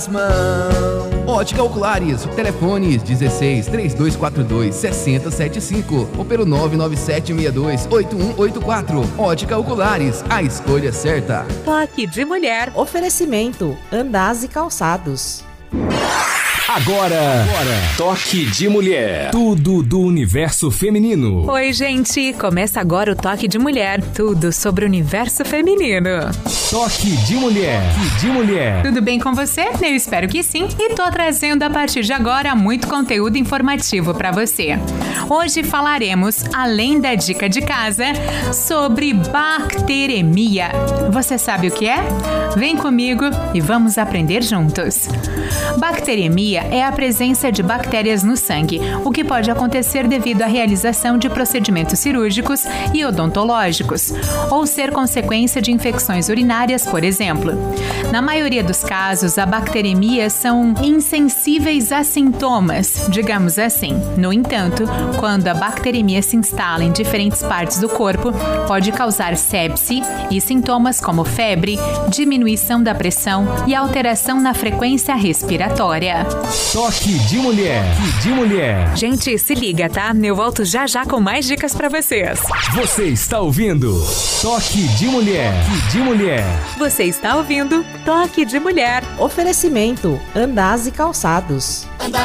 Ótica Oculares, telefones 16 3242 6075 ou pelo 99762 8184. Ótica Oculares, a escolha certa. Toque de Mulher. Oferecimento Andaz e Calçados. Agora, Toque de Mulher. Tudo do universo feminino. Oi, gente. Começa agora o Toque de Mulher. Tudo sobre o universo feminino. Toque de Mulher. Tudo bem com você? Eu espero que sim. E tô trazendo a partir de agora muito conteúdo informativo para você. Hoje falaremos, além da dica de casa, sobre bacteremia. Você sabe o que é? Vem comigo e vamos aprender juntos. Bacteremia é a presença de bactérias no sangue, o que pode acontecer devido à realização de procedimentos cirúrgicos e odontológicos, ou ser consequência de infecções urinárias, por exemplo. Na maioria dos casos, a bacteremia são insensíveis a sintomas, digamos assim. No entanto, quando a bacteremia se instala em diferentes partes do corpo, pode causar sepse e sintomas como febre, diminuição da pressão e alteração na frequência respiratória. Toque de Mulher. Gente, se liga, tá? Eu volto já com mais dicas pra vocês. Você está ouvindo Toque de Mulher. Você está ouvindo Toque de Mulher. Oferecimento Andaz e Calçados.